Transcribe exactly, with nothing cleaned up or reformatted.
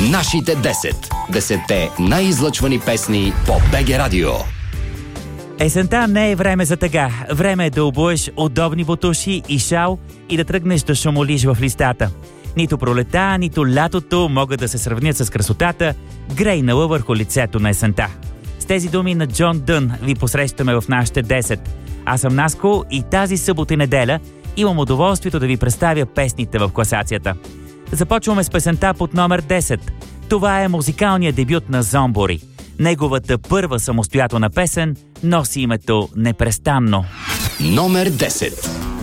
Нашите десет. Десетте най-излъчвани песни по БГ Радио. Есента не е време за тъга. Време е да обуеш удобни бутуши и шал и да тръгнеш да шумолиш в листата. Нито пролета, нито лятото могат да се сравнят с красотата, грейнала върху лицето на есента. С тези думи на Джон Дън ви посрещаме в нашите десет. Аз съм Наско и тази събота и неделя имам удоволствието да ви представя песните в класацията. Започваме с песента под номер десет. Това е музикалният дебют на Зомбори. Неговата първа самостоятелна песен носи името Непрестанно. Номер десет.